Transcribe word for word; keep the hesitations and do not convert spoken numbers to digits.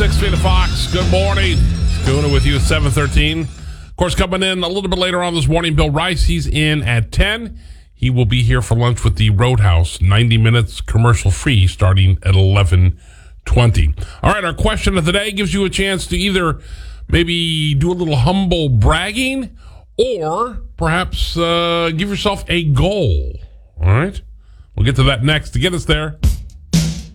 six feet of Fox. Good morning. Doing it with you at seven thirteen. Of course, coming in a little bit later on this morning, Bill Rice. He's in at ten. He will be here for lunch with the Roadhouse. ninety minutes commercial free starting at eleven twenty. All right, our question of the day gives you a chance to either maybe do a little humble bragging or perhaps uh, give yourself a goal. All right? We'll get to that next. To get us there,